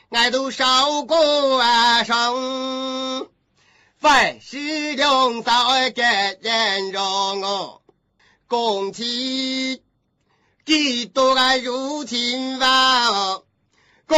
俺都烧过生，凡是两嫂给人让我共起几多个入侵吧，